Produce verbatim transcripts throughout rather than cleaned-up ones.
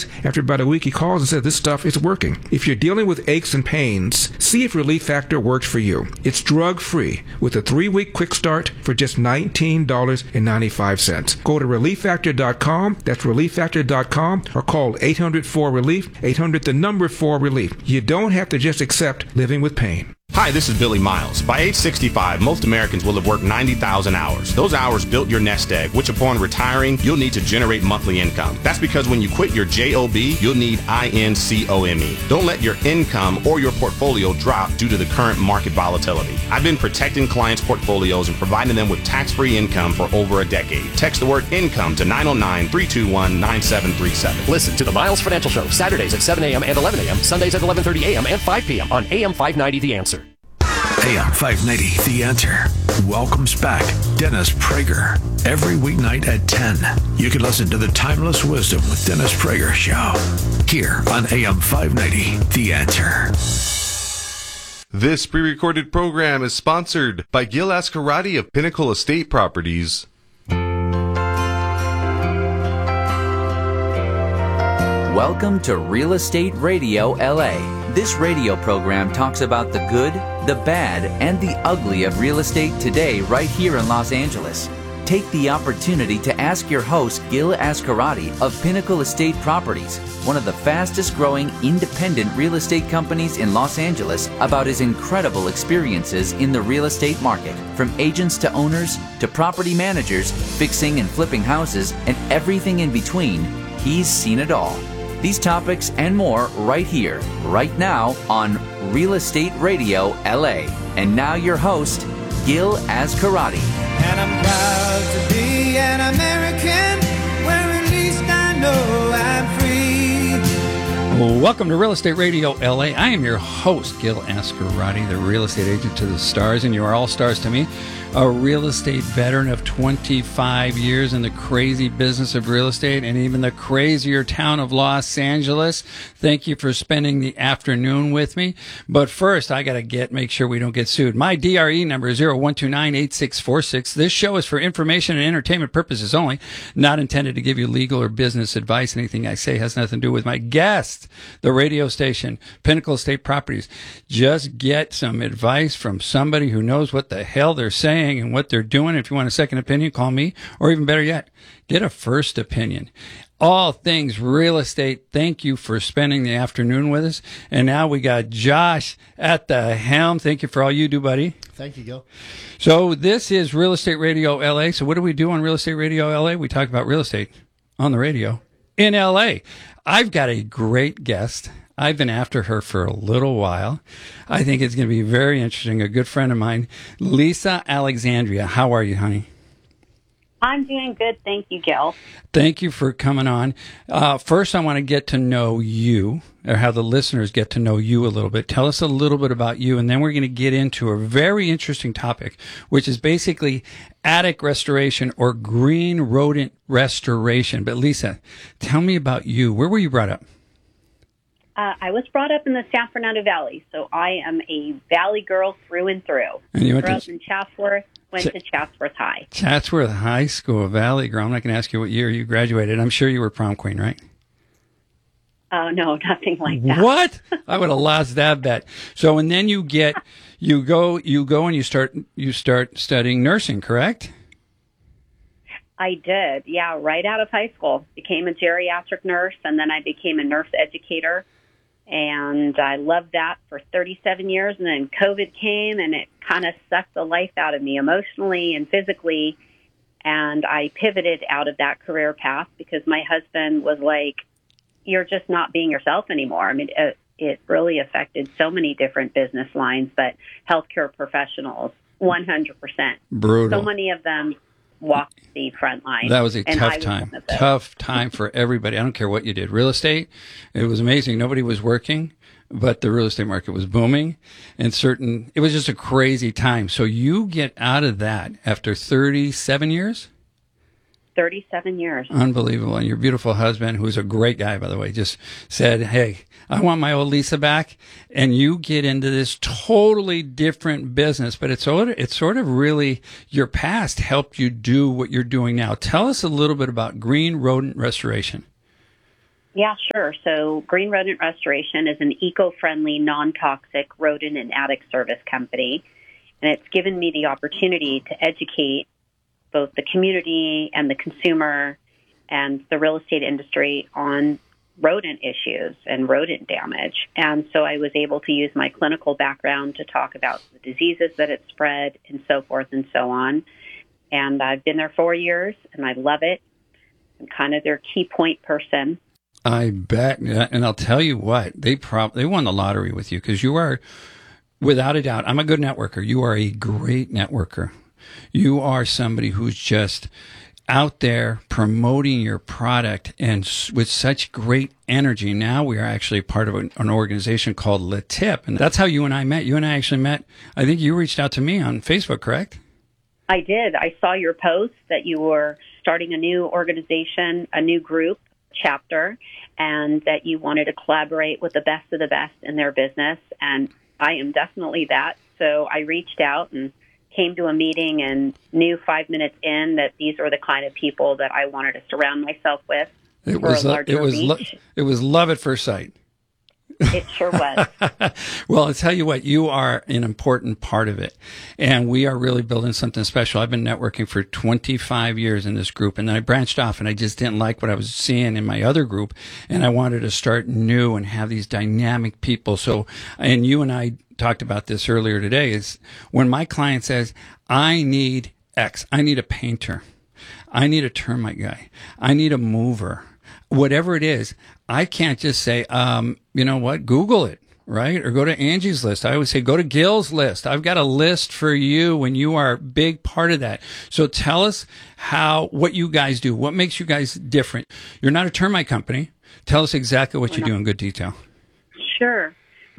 twice. After about a week, he calls and says this stuff is working. If you're dealing with aches and pains, see if Relief Factor works for you. It's drug-free with a three-week quick start for just nineteen dollars and ninety-five cents. Go to relief factor dot com. That's relief factor dot com, or call eight hundred four relief, eight hundred the number four relief. You don't have to just accept living with pain. Hi, this is Billy Miles. By age sixty-five, most Americans will have worked ninety thousand hours. Those hours built your nest egg, which upon retiring, you'll need to generate monthly income. That's because when you quit your job, you'll need income. Don't let your income or your portfolio drop due to the current market volatility. I've been protecting clients' portfolios and providing them with tax-free income for over a decade. Text the word income to nine oh nine, three two one, nine seven three seven. Listen to the Miles Financial Show, Saturdays at seven a.m. and eleven a.m., Sundays at eleven thirty a.m. and five p.m. on A M five ninety The Answer. A M five ninety, The Answer, welcomes back Dennis Prager every weeknight at ten. You can listen to the Timeless Wisdom with Dennis Prager show here on A M five ninety, The Answer. This pre-recorded program is sponsored by Gil Ascarati of Pinnacle Estate Properties. Welcome to Real Estate Radio L A. This radio program talks about the good, the bad, and the ugly of real estate today right here in Los Angeles. Take the opportunity to ask your host, Gil Ascarati of Pinnacle Estate Properties, one of the fastest growing independent real estate companies in Los Angeles, about his incredible experiences in the real estate market. From agents to owners to property managers, fixing and flipping houses, and everything in between, he's seen it all. These topics and more right here, right now on Real Estate Radio L A. And now your host, Gil Ascarati. And I'm proud to be an American, where at least I know I'm free. Welcome to Real Estate Radio L A. I am your host, Gil Ascarati, the real estate agent to the stars, and you are all stars to me. A real estate veteran of twenty-five years in the crazy business of real estate and even the crazier town of Los Angeles. Thank you for spending the afternoon with me. But first, I got to get make sure we don't get sued. My D R E number is zero one two nine, eight six four six. This show is for information and entertainment purposes only, not intended to give you legal or business advice. Anything I say has nothing to do with my guest, the radio station, Pinnacle Estate Properties. Just get some advice from somebody who knows what the hell they're saying and what they're doing. If you want a second opinion, call me, or even better yet, get a first opinion. All things real estate. Thank you for spending the afternoon with us. And now we got Josh at the helm. Thank you for all you do, buddy. Thank you, Gil. So this is Real Estate Radio L A. So what do we do on Real Estate Radio L A? We talk about real estate on the radio in L A. I've got a great guest. I've been after her for a little while. I think it's going to be very interesting. A good friend of mine, Lisa Alexandria. How are you, honey? I'm doing good. Thank you, Gil. Thank you for coming on. Uh, first, I want to get to know you, or have the listeners get to know you a little bit. Tell us a little bit about you, and then we're going to get into a very interesting topic, which is basically attic restoration or green rodent restoration. But Lisa, tell me about you. Where were you brought up? Uh, I was brought up in the San Fernando Valley, so I am a Valley girl through and through. And you went Grew to up in Chatsworth, went Ch- to Chatsworth High. Chatsworth High School, Valley girl. I'm not going to ask you what year you graduated. I'm sure you were prom queen, right? Oh, uh, no, nothing like that. What? I would have lost that bet. So, and then you get, you go, you go and you start, you start studying nursing, correct? I did, yeah, right out of high school. Became a geriatric nurse, and then I became a nurse educator. And I loved that for thirty-seven years. And then COVID came, and it kind of sucked the life out of me emotionally and physically. And I pivoted out of that career path because my husband was like, you're just not being yourself anymore. I mean, it, it really affected so many different business lines, but healthcare professionals, one hundred percent. Brutal. So many of them walked the front line. That was a and tough I was time. Tough time for everybody. I don't care what you did. Real estate, it was amazing. Nobody was working, but the real estate market was booming. And certain, it was just a crazy time. So you get out of that after thirty-seven years? thirty-seven years. Unbelievable. And your beautiful husband, who's a great guy, by the way, just said, hey, I want my old Lisa back. And you get into this totally different business, but it's sort of, it's sort of really your past helped you do what you're doing now. Tell us a little bit about green rodent restoration. Yeah, sure. So Green Rodent Restoration is an eco-friendly, non-toxic rodent and attic service company, and it's given me the opportunity to educate both the community and the consumer and the real estate industry on rodent issues and rodent damage. And so I was able to use my clinical background to talk about the diseases that it spread and so forth and so on. And I've been there four years, and I love it. I'm kind of their key point person. I bet. And I'll tell you what, they prob- they won the lottery with you because you are, without a doubt, I'm a good networker. You are a great networker. You are somebody who's just out there promoting your product and s- with such great energy. Now we are actually part of an, an organization called Le Tip, and that's how you and I met. You and I actually met. I think you reached out to me on Facebook, correct? I did. I saw your post that you were starting a new organization, a new group chapter, and that you wanted to collaborate with the best of the best in their business. And I am definitely that. So I reached out and came to a meeting and knew five minutes in that these were the kind of people that I wanted to surround myself with. It for was a lo- larger it was lo- reach. it was love at first sight. It sure was. Well, I'll tell you what, you are an important part of it. And we are really building something special. I've been networking for twenty-five years in this group, and then I branched off and I just didn't like what I was seeing in my other group. And I wanted to start new and have these dynamic people. So, and you and I talked about this earlier today, is when my client says, I need X, I need a painter, I need a termite guy, I need a mover, whatever it is, I can't just say, um, you know what, Google it, right? Or go to Angie's list. I always say, go to Gil's list. I've got a list for you when you are a big part of that. So tell us how, what you guys do. What makes you guys different? You're not a termite company. Tell us exactly what you do in good detail. Sure.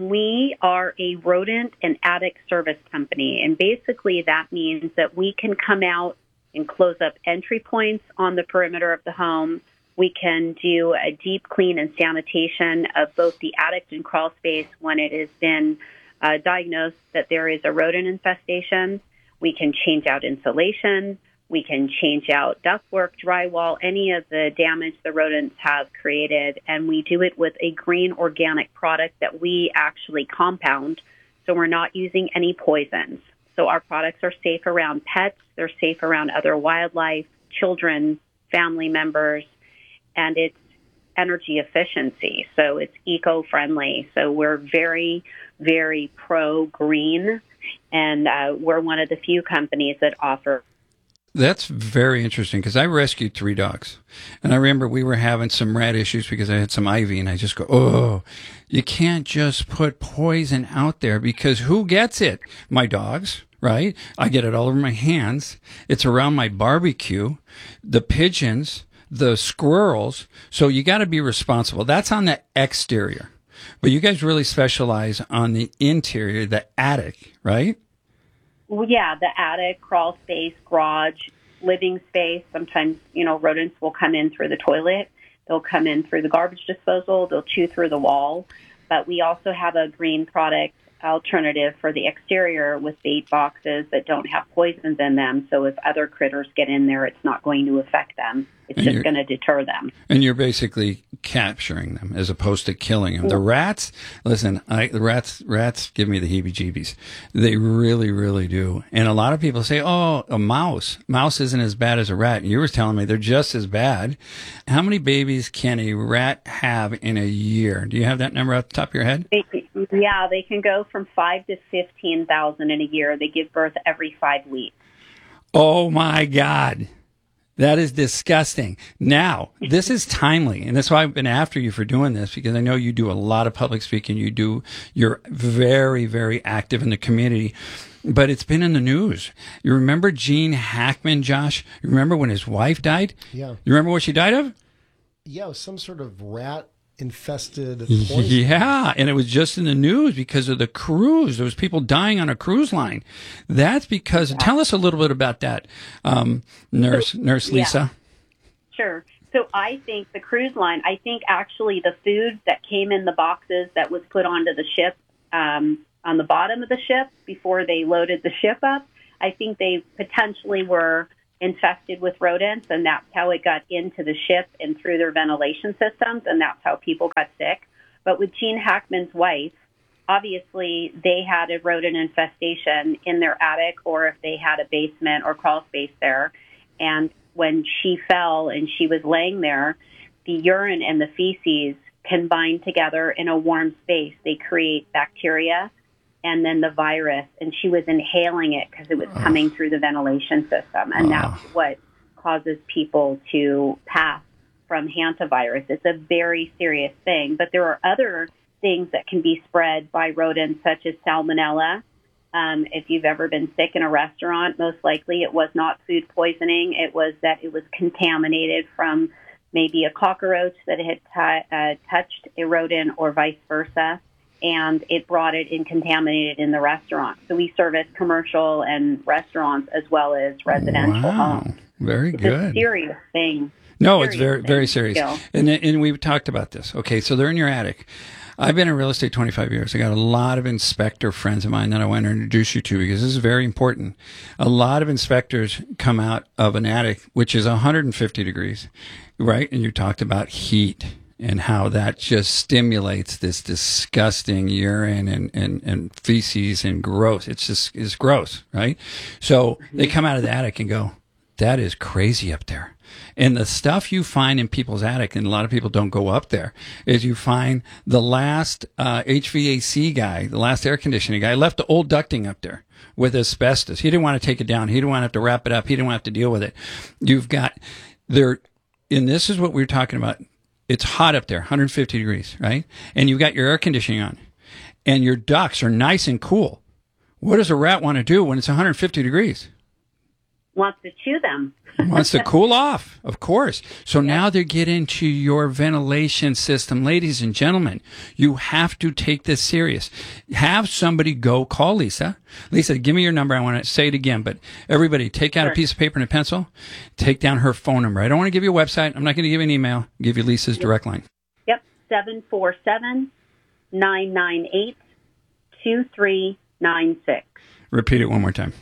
We are a rodent and attic service company, and basically that means that we can come out and close up entry points on the perimeter of the home. We can do a deep clean and sanitation of both the attic and crawl space when it has been uh, diagnosed that there is a rodent infestation. We can change out insulation. We can change out ductwork, drywall, any of the damage the rodents have created, and we do it with a green organic product that we actually compound, so we're not using any poisons. So our products are safe around pets, they're safe around other wildlife, children, family members, and it's energy efficiency, so it's eco-friendly. So we're very, very pro-green, and uh, we're one of the few companies that offer. That's very interesting because I rescued three dogs. And I remember we were having some rat issues because I had some ivy, and I just go, oh, you can't just put poison out there because who gets it? My dogs, right? I get it all over my hands. It's around my barbecue, the pigeons, the squirrels. So you got to be responsible. That's on the exterior. But you guys really specialize on the interior, the attic, right? Well, yeah, the attic, crawl space, garage, living space. Sometimes, you know, rodents will come in through the toilet. They'll come in through the garbage disposal. They'll chew through the wall. But we also have a green product alternative for the exterior with bait boxes that don't have poisons in them. So if other critters get in there, it's not going to affect them. It's And just you're- going to deter them. And you're basically capturing them as opposed to killing them. The rats, listen, I, the rats, rats give me the heebie-jeebies. They really, really do. And a lot of people say, oh, a mouse. Mouse isn't as bad as a rat. And you were telling me they're just as bad. How many babies can a rat have in a year? Do you have that number off the top of your head? They, yeah, they can go from five to fifteen thousand in a year. They give birth every five weeks. Oh my God. That is disgusting. Now, this is timely, and that's why I've been after you for doing this, because I know you do a lot of public speaking. You do, you're very, very active in the community, but it's been in the news. You remember Gene Hackman, Josh? You remember when his wife died? Yeah. You remember what she died of? Yeah, it was some sort of rat infested poison. Yeah, and it was just in the news because of the cruise. There was people dying on a cruise line. That's because, tell us a little bit about that, um, Nurse Nurse Yeah. Lisa. Sure. So I think the cruise line, I think actually the food that came in the boxes that was put onto the ship, um, on the bottom of the ship before they loaded the ship up, I think they potentially were infested with rodents, and that's how it got into the ship and through their ventilation systems, and that's how people got sick. But with Gene Hackman's wife, obviously they had a rodent infestation in their attic, or if they had a basement or crawl space there. And when she fell and she was laying there, the urine and the feces combine together in a warm space. They create bacteria and then the virus, and she was inhaling it because it was coming through the ventilation system, and that's what causes people to pass from hantavirus. It's a very serious thing, but there are other things that can be spread by rodents, such as salmonella. Um, if you've ever been sick in a restaurant, most likely it was not food poisoning. It was that it was contaminated from maybe a cockroach that had t- uh, touched a rodent, or vice versa, and it brought it in contaminated in the restaurant. So we service commercial and restaurants as well as residential wow. homes. Very it's good. a serious thing. No, serious it's very, thing. very serious. Still. And and we've talked about this. Okay, so they're in your attic. I've been in real estate twenty-five years. I got a lot of inspector friends of mine that I want to introduce you to, because this is very important. A lot of inspectors come out of an attic, which is one hundred fifty degrees, right? And you talked about heat and how that just stimulates this disgusting urine and, and, and feces and gross. It's just, it's gross, right? So they come out of the attic and go, that is crazy up there. And the stuff you find in people's attic, and a lot of people don't go up there, is you find the last uh, H V A C guy, the last air conditioning guy, left the old ducting up there with asbestos. He didn't want to take it down. He didn't want to have to wrap it up. He didn't want to have to deal with it. You've got there, and this is what we were talking about. It's hot up there, one hundred fifty degrees, right? And you've got your air conditioning on, and your ducts are nice and cool. What does a rat want to do when it's one hundred fifty degrees? Wants to chew them. Wants to cool off, of course. So yeah. Now they get into your ventilation system. Ladies and gentlemen, you have to take this serious. Have somebody go call Lisa. Lisa, give me your number. I want to say it again, but everybody take out sure. a piece of paper and a pencil. Take down her phone number. I don't want to give you a website. I'm not going to give you an email. I'll give you Lisa's direct line. Yep, seven four seven, nine nine eight, two three nine six. Repeat it one more time.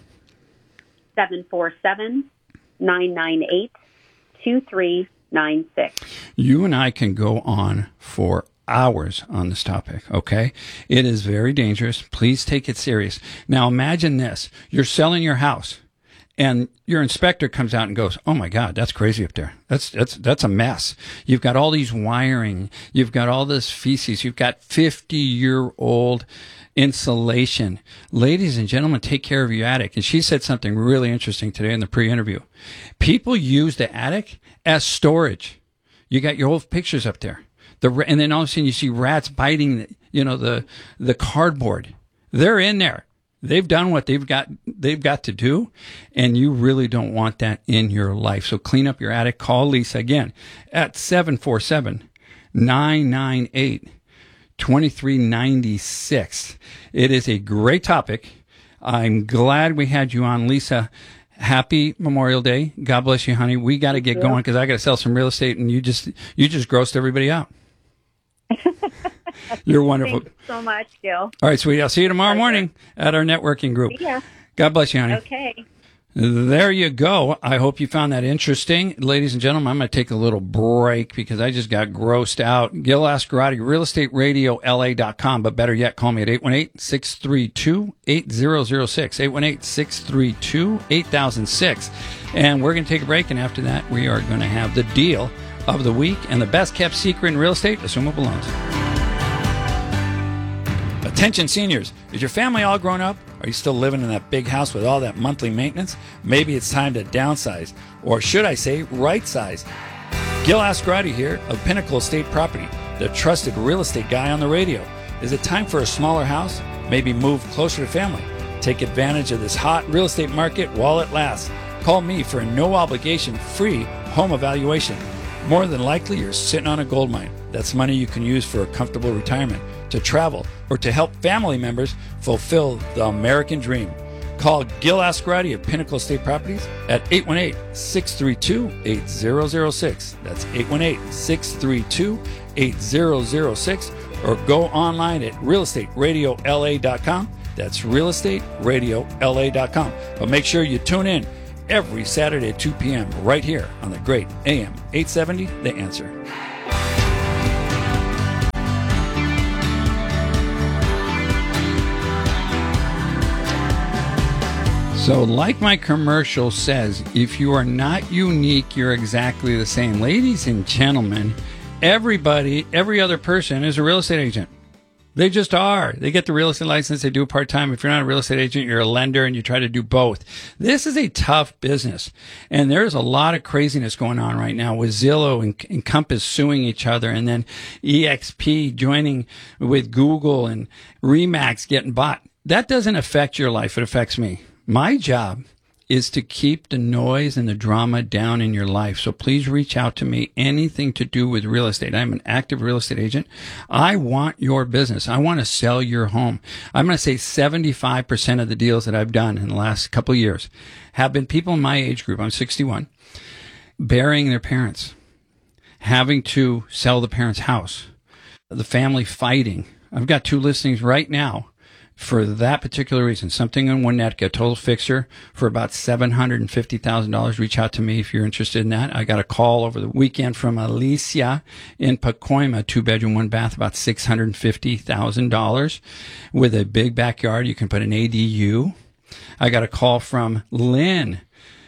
seven four seven, nine nine eight, two three nine six. You and I can go on for hours on this topic, okay? It is very dangerous. Please take it serious. Now imagine this. You're selling your house, and your inspector comes out and goes, oh my God, that's crazy up there. That's, that's, that's a mess. You've got all these wiring. You've got all this feces. You've got fifty year old insulation. Ladies and gentlemen, take care of your attic. And she said something really interesting today in the pre-interview. People use the attic as storage. You got your old pictures up there. The, and then all of a sudden you see rats biting, the, you know, the, the cardboard. They're in there. They've done what they've got, they've got to do, and you really don't want that in your life. So clean up your attic. Call Lisa again at seven four seven, nine nine eight, two three nine six. It is a great topic. I'm glad we had you on, Lisa. Happy Memorial Day. God bless you, honey. We got to get going because I got to sell some real estate, and you just you just grossed everybody out. You're wonderful. Thanks so much, Gil. All right, sweetie. I'll see you tomorrow morning at our networking group. Yeah. God bless you, honey. Okay. There you go. I hope you found that interesting. Ladies and gentlemen, I'm going to take a little break because I just got grossed out. Gil Ascarati, real estate radio L A dot com, but better yet, call me at eight one eight, six three two, eight zero zero six, eight one eight, six three two, eight thousand six. And we're going to take a break, and after that, we are going to have the deal of the week and the best kept secret in real estate, assumable loans. Attention seniors, is your family all grown up? Are you still living in that big house with all that monthly maintenance? Maybe it's time to downsize, or should I say right size. Gil Ascarati here of Pinnacle Estate Property, the trusted real estate guy on the radio. Is it time for a smaller house? Maybe move closer to family. Take advantage of this hot real estate market while it lasts. Call me for a no obligation free home evaluation. More than likely, you're sitting on a gold mine. That's money you can use for a comfortable retirement, to travel, or to help family members fulfill the American dream. Call Gil Ascarati of Pinnacle Estate Properties at eight one eight, six three two, eight zero zero six. That's eight one eight, six three two, eight zero zero six. Or go online at real estate radio L A dot com. That's real estate radio L A dot com. But make sure you tune in every Saturday at two p.m. right here on the great A M eight seventy, The Answer. So like my commercial says, if you are not unique, you're exactly the same. Ladies and gentlemen, everybody, every other person is a real estate agent. They just are. They get the real estate license. They do it part-time. If you're not a real estate agent, you're a lender, and you try to do both. This is a tough business. And there's a lot of craziness going on right now with Zillow and, and Compass suing each other, and then E X P joining with Google and Remax getting bought. That doesn't affect your life. It affects me. My job is to keep the noise and the drama down in your life. So please reach out to me. Anything to do with real estate. I'm an active real estate agent. I want your business. I want to sell your home. I'm going to say seventy-five percent of the deals that I've done in the last couple of years have been people in my age group. I'm sixty-one, burying their parents, having to sell the parents' house, the family fighting. I've got two listings right now for that particular reason. Something in Winnetka, total fixer for about seven hundred fifty thousand dollars. Reach out to me if you're interested in that. I got a call over the weekend from Alicia in Pacoima, two bedroom, one bath, about six hundred fifty thousand dollars with a big backyard. You can put an A D U. I got a call from Lynn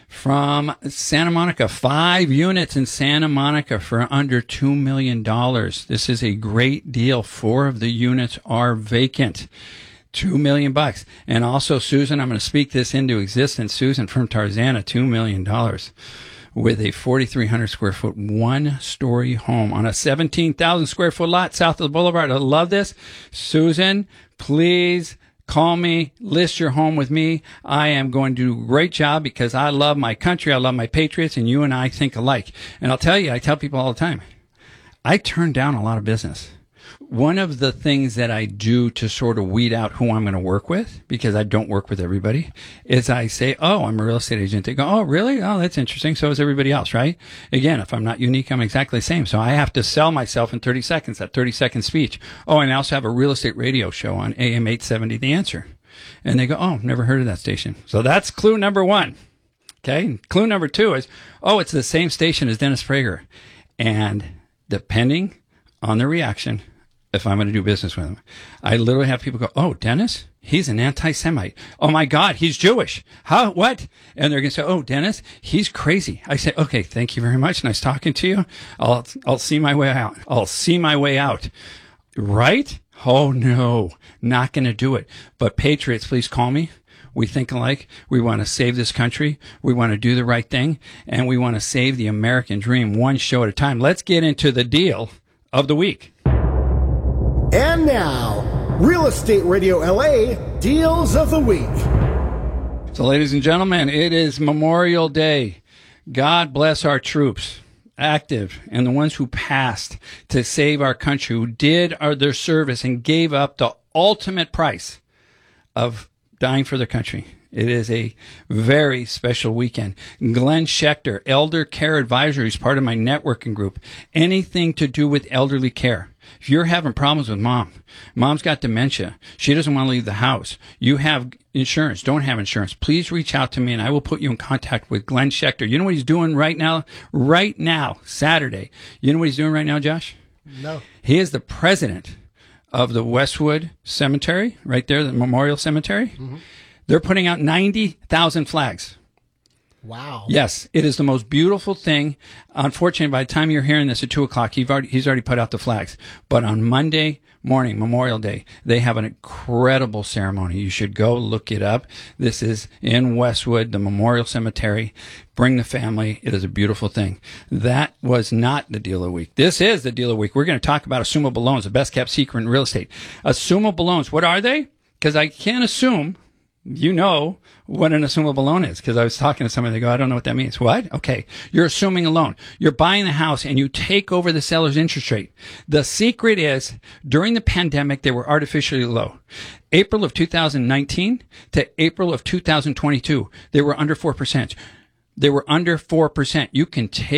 from Santa Monica, five units in Santa Monica for under two million dollars. This is a great deal. Four of the units are vacant. Two million bucks. And also, Susan, I'm going to speak this into existence. Susan from Tarzana, two million dollars with a forty-three hundred square foot, one story home on a seventeen thousand square foot lot south of the boulevard. I love this. Susan, please call me, list your home with me. I am going to do a great job because I love my country. I love my patriots, and you and I think alike. And I'll tell you, I tell people all the time, I turn down a lot of business. One of the things that I do to sort of weed out who I'm going to work with, because I don't work with everybody, is I say, oh, I'm a real estate agent. They go, oh, really? Oh, that's interesting. So is everybody else, right? Again, if I'm not unique, I'm exactly the same. So I have to sell myself in thirty seconds, that thirty second speech. Oh, and I also have a real estate radio show on A M eight seventy, The Answer. And they go, oh, never heard of that station. So that's clue number one. Okay. Clue number two is, oh, it's the same station as Dennis Prager. And depending on the reaction, if I'm going to do business with him, I literally have people go, oh, Dennis, he's an anti-Semite. Oh my God, he's Jewish. How, what? And they're going to say, oh, Dennis, he's crazy. I say, okay, thank you very much. Nice talking to you. I'll, I'll see my way out. I'll see my way out. Right? Oh no, not going to do it. But patriots, please call me. We think alike. We want to save this country. We want to do the right thing. And we want to save the American dream one show at a time. Let's get into the deal of the week. And now, Real Estate Radio L A Deals of the Week. So, ladies and gentlemen, it is Memorial Day. God bless our troops, active, and the ones who passed to save our country, who did our, their service and gave up the ultimate price of dying for their country. It is a very special weekend. Glenn Schechter, Elder Care Advisor, he's part of my networking group. Anything to do with elderly care. If you're having problems with mom, mom's got dementia, she doesn't want to leave the house, you have insurance, don't have insurance, please reach out to me and I will put you in contact with Glenn Schechter. You know what he's doing right now? Right now, Saturday. You know what he's doing right now, Josh? No. He is the president of the Westwood Cemetery, right there, the Memorial Cemetery. Mm-hmm. They're putting out ninety thousand flags. Wow. Yes, it is the most beautiful thing. Unfortunately, by the time you're hearing this at two o'clock, he's already, he's already put out the flags. But on Monday morning, Memorial Day, they have an incredible ceremony. You should go look it up. This is in Westwood, the Memorial Cemetery. Bring the family. It is a beautiful thing. That was not the deal of the week. This is the deal of the week. We're going to talk about assumable loans, the best kept secret in real estate. Assumable loans, what are they? Because I can't assume you know what an assumable loan is, because I was talking to somebody, they go, I don't know what that means. What? Okay. You're assuming a loan. You're buying the house and you take over the seller's interest rate. The secret is during the pandemic, they were artificially low. April of two thousand nineteen to April of two thousand twenty-two, they were under four percent. They were under four percent. You can take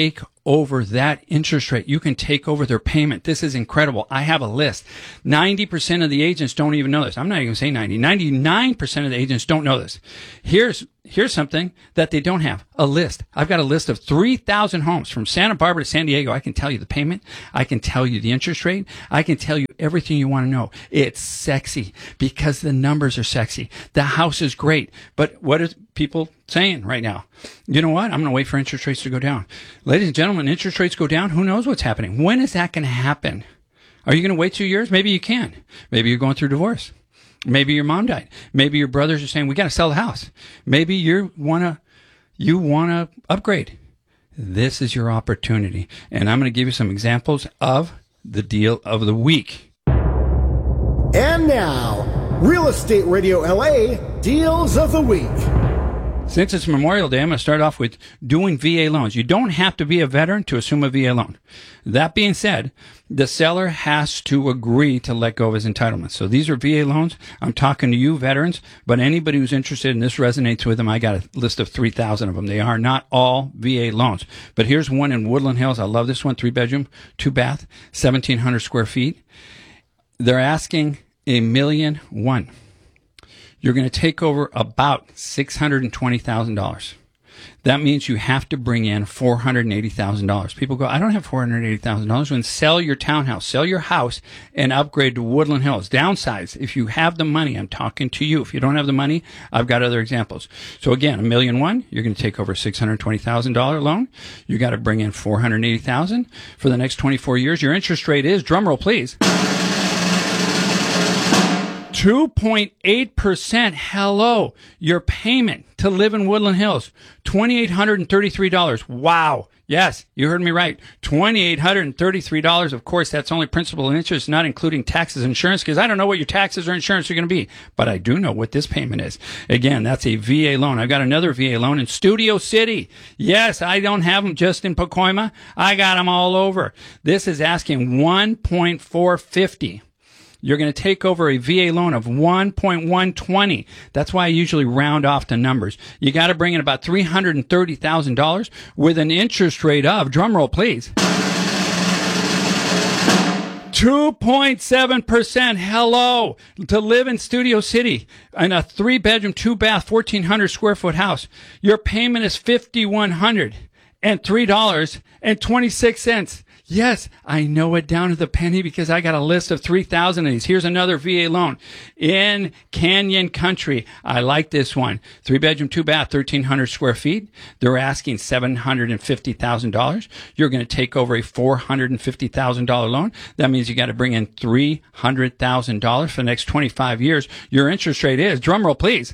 over that interest rate. You can take over their payment. This is incredible. I have a list. ninety percent of the agents don't even know this. I'm not even going to say ninety. ninety-nine percent of the agents don't know this. Here's Here's something that they don't have, a list. I've got a list of three thousand homes from Santa Barbara to San Diego. I can tell you the payment. I can tell you the interest rate. I can tell you everything you want to know. It's sexy because the numbers are sexy. The house is great. But what are people saying right now? You know what? I'm going to wait for interest rates to go down. Ladies and gentlemen, interest rates go down. Who knows what's happening? When is that going to happen? Are you going to wait two years? Maybe you can. Maybe you're going through divorce. Maybe your mom died. Maybe your brothers are saying, we got to sell the house. Maybe you want to, you want to upgrade. This is your opportunity. And I'm going to give you some examples of the deal of the week. And now, Real Estate Radio L A Deals of the Week. Since it's Memorial Day, I'm going to start off with doing V A loans. You don't have to be a veteran to assume a V A loan. That being said, the seller has to agree to let go of his entitlements. So these are V A loans. I'm talking to you, veterans, but anybody who's interested and this resonates with them, I got a list of three thousand of them. They are not all V A loans. But here's one in Woodland Hills. I love this one. Three bedroom, two bath, seventeen hundred square feet. They're asking a million one. You're going to take over about six hundred twenty thousand dollars. That means you have to bring in four hundred eighty thousand dollars. People go, I don't have four hundred eighty thousand dollars. When sell your townhouse, sell your house, and upgrade to Woodland Hills. Downsize. If you have the money, I'm talking to you. If you don't have the money, I've got other examples. So again, a million one, you're going to take over a six hundred twenty thousand dollars loan. You got to bring in four hundred eighty thousand dollars for the next twenty-four years. Your interest rate is, drumroll please, two point eight percent. Hello. Your payment to live in Woodland Hills, two thousand eight hundred thirty-three dollars. Wow. Yes, you heard me right. two thousand eight hundred thirty-three dollars. Of course, that's only principal and interest, not including taxes and insurance, because I don't know what your taxes or insurance are going to be, but I do know what this payment is. Again, that's a V A loan. I've got another V A loan in Studio City. Yes, I don't have them just in Pacoima. I got them all over. This is asking one point four five zero. You're going to take over a V A loan of one point one two zero. That's why I usually round off the numbers. You got to bring in about three hundred thirty thousand dollars with an interest rate of, drumroll please, two point seven percent. Hello. To live in Studio City in a three bedroom, two bath, fourteen hundred square foot house. Your payment is five thousand one hundred three dollars and twenty-six cents. Yes, I know it down to the penny because I got a list of three thousand of these. Here's another V A loan in Canyon Country. I like this one. Three bedroom, two bath, thirteen hundred square feet. They're asking seven hundred fifty thousand dollars. You're going to take over a four hundred fifty thousand dollars loan. That means you got to bring in three hundred thousand dollars for the next twenty-five years. Your interest rate is, drumroll please,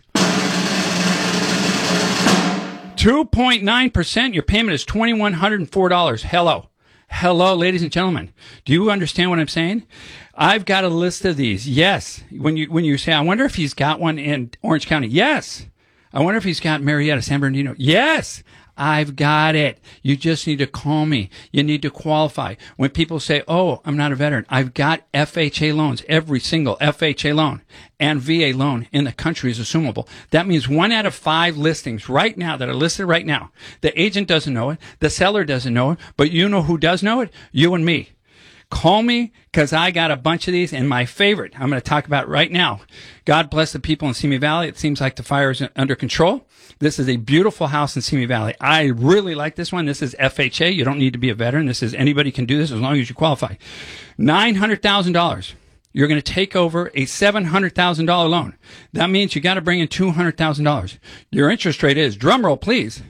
two point nine percent. Your payment is two thousand one hundred four dollars. Hello. Hello, ladies and gentlemen. Do you understand what I'm saying? I've got a list of these. Yes. When you when you say, I wonder if he's got one in Orange County. Yes. I wonder if he's got Marietta, San Bernardino. Yes. I've got it. You just need to call me. You need to qualify. When people say, oh, I'm not a veteran, I've got F H A loans. Every single F H A loan and V A loan in the country is assumable. That means one out of five listings right now that are listed right now. The agent doesn't know it. The seller doesn't know it. But you know who does know it? You and me. Call me because I got a bunch of these. And my favorite, I'm going to talk about right now. God bless the people in Simi Valley. It seems like the fire is under control. This is a beautiful house in Simi Valley. I really like this one. This is F H A. You don't need to be a veteran. This is anybody can do this as long as you qualify. nine hundred thousand dollars. You're going to take over a seven hundred thousand dollars loan. That means you got to bring in two hundred thousand dollars. Your interest rate is, drumroll please,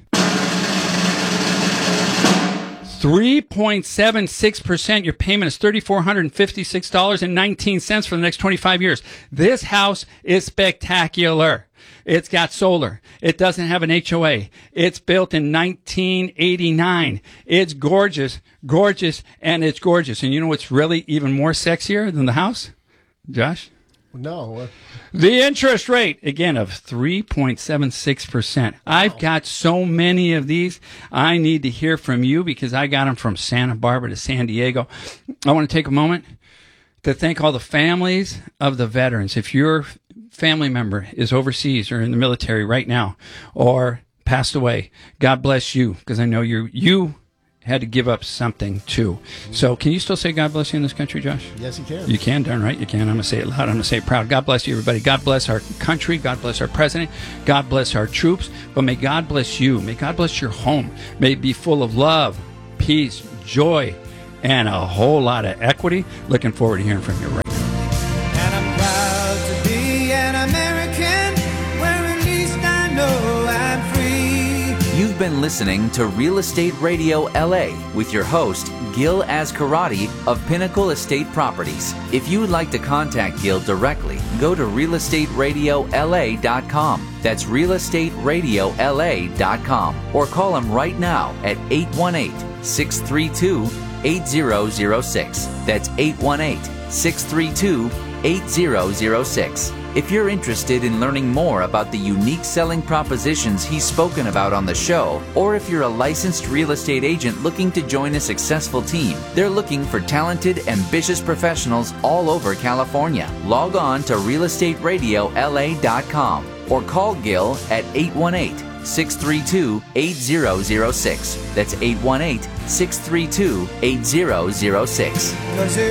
three point seven six percent. Your payment is three thousand four hundred fifty-six dollars and nineteen cents for the next twenty-five years. This house is spectacular. It's got solar. It doesn't have an H O A. It's built in nineteen eighty-nine. It's gorgeous, gorgeous, and it's gorgeous. And you know what's really even more sexier than the house? Josh? No. The interest rate, again, of three point seven six percent. I've got so many of these. I need to hear from you because I got them from Santa Barbara to San Diego. I want to take a moment to thank all the families of the veterans. If your family member is overseas or in the military right now or passed away, God bless you, because I know you're, you had to give up something too. So can you still say God bless you in this country, Josh? Yes, you can. You can, darn right you can. I'm going to say it loud. I'm going to say it proud. God bless you, everybody. God bless our country. God bless our president. God bless our troops. But may God bless you. May God bless your home. May it be full of love, peace, joy, and a whole lot of equity. Looking forward to hearing from you right now. And I'm proud to be an American, where at least I know I'm free. You've been listening to Real Estate Radio L A with your host, Gil Ascarati of Pinnacle Estate Properties. If you would like to contact Gil directly, go to real estate radio L A dot com. That's real estate radio L A dot com. Or call him right now at eight one eight, six three two, eight zero zero six. That's eight one eight, six three two, eight zero zero six. If you're interested in learning more about the unique selling propositions he's spoken about on the show, or if you're a licensed real estate agent looking to join a successful team, they're looking for talented, ambitious professionals all over California. Log on to real estate radio L A dot com or call Gil at eight one eight, six three two, eight zero zero six. That's eight one eight, six three two, eight zero zero six.